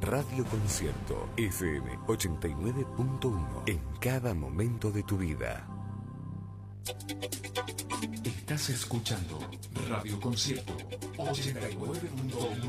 Radio Concierto FM 89.1 en cada momento de tu vida. Estás escuchando Radio Concierto 89.1.